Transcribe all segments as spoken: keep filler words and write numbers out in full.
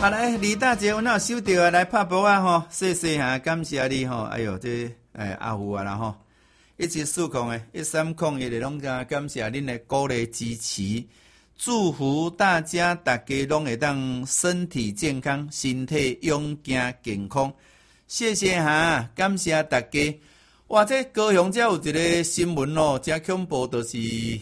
啊来，李大姐，我哪有收到啊？来拍波啊吼，谢谢哈，感谢你吼。哎哟，这诶阿虎啊啦吼，一七四空诶，一三空一的拢感感谢恁的鼓励支持，祝福大家大家拢会当身体健康，身体勇健健康。谢谢哈，感谢大家。哇，这高雄这有一个新闻哦，真恐怖，就是迄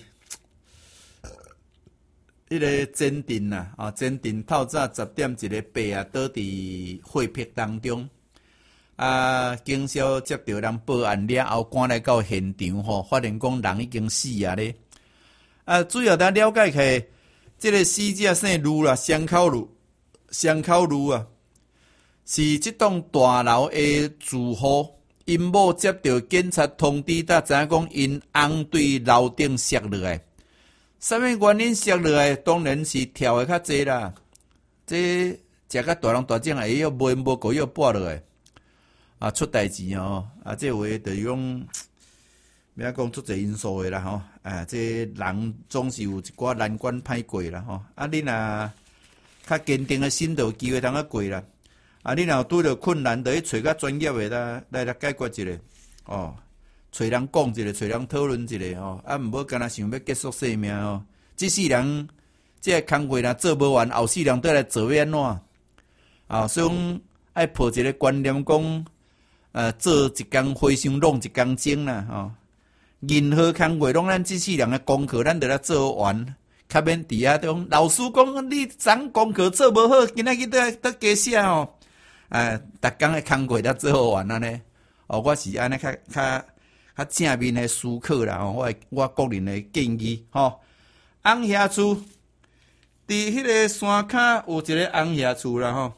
个坚定呐，啊，坚定透早十点一个爸啊倒伫血泊当中，啊，警消接到人报案了后，赶来到现场吼，发现讲人已经死啊咧。啊，主要咱了解起，这个死者姓卢啦，双口卢，双口卢啊，是这栋大楼的住户。因某接到警察通知，才知影讲因翁对楼顶摔落来。什么原因摔落来？当然是跳的较济啦。这食甲大人大种啊，又无无故又跌落来，啊出代志哦！啊，这话就是讲，要讲出侪因素的啦吼。啊，这人总是有一寡难关歹过啦吼。啊，你若较坚定的心，就有机会通啊过啦。啊，你若拄着困难，就去找较专业的啦，来来解决一下。哦，找人讲一下，找人讨论一下哦。啊，毋好干那想要结束生命哦。即世人，即个工课若做无完，后世人倒来做要安怎？啊，所以讲爱抱一个观念，讲呃，做一工花香，弄一工精啦。吼、哦，任何工课拢咱即世人的功课，咱得来做完。较免伫遐讲老师讲你昨功课做无好，今仔日倒倒加写哦。啊，逐工的工课才做好完安尼。哦，我是安尼较较较正面的思考啦。吼，我我个人的建议吼。翁遐厝，伫迄个山骹有一个翁遐厝啦吼。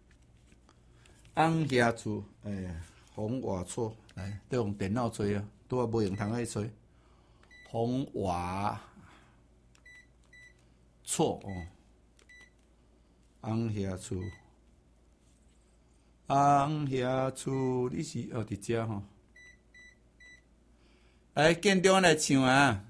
翁遐厝，哎呀，红瓦厝，来，得用电脑找啊，拄啊无用通去找。红瓦厝哦，翁遐厝。翁遐厝，你是哦伫遮吼？来，建中来唱啊！